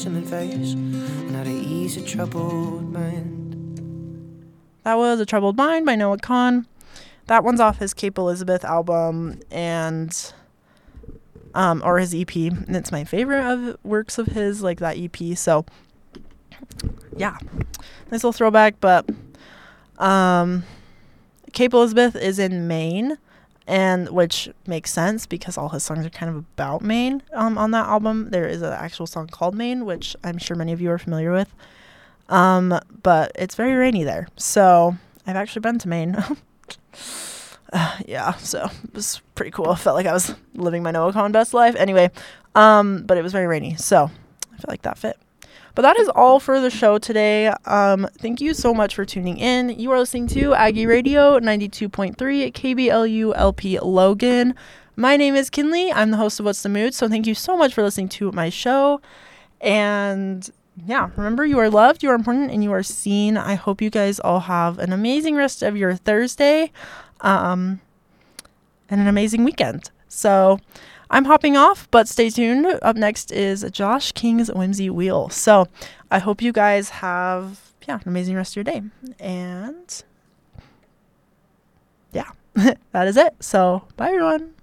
face and how to ease a troubled mind. That was A Troubled Mind by Noah Kahan. That one's off his Cape Elizabeth album and or his EP, and it's my favorite of works of his, like that EP. So yeah, nice little throwback. But Cape Elizabeth is in Maine, and which makes sense because all his songs are kind of about Maine. On that album, there is an actual song called Maine, which I'm sure many of you are familiar with. But it's very rainy there, so I've actually been to Maine. Yeah, so it was pretty cool. I felt like I was living my Noah Kahan best life. Anyway, but it was very rainy, so I feel like that fit. But that is all for the show today. Thank you so much for tuning in. You are listening to Aggie Radio 92.3 at KBLU LP Logan. My name is Kinley. I'm the host of What's the Mood, so thank you so much for listening to my show. And yeah, remember, you are loved, you are important, and you are seen. I hope you guys all have an amazing rest of your Thursday. And an amazing weekend. So I'm hopping off, but stay tuned. Up next is Josh King's Whimsy Wheel. So I hope you guys have an amazing rest of your day. And yeah, that is it. So bye, everyone.